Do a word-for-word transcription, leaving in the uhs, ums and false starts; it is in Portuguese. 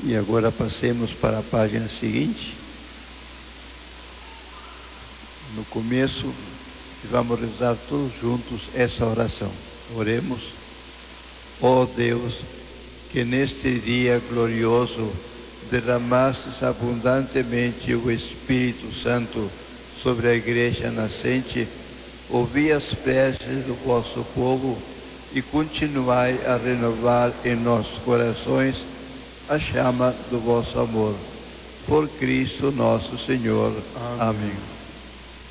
E agora passemos para a página seguinte. No começo, vamos rezar todos juntos essa oração. Oremos. Ó Deus, que neste dia glorioso derramastes abundantemente o Espírito Santo sobre a Igreja nascente, ouvi as preces do vosso povo e continuai a renovar em nossos corações a chama do vosso amor. Por Cristo nosso Senhor. Amém. Amém.